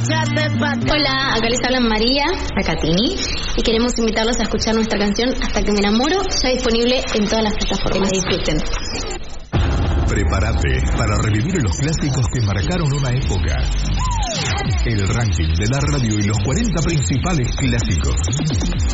Hola, acá les hablan María, acá Tini, y queremos invitarlos a escuchar nuestra canción Hasta que me enamoro, ya disponible en todas las plataformas. Disfruten. Prepárate para revivir los clásicos que marcaron una época. El ranking de la radio y los 40 principales clásicos.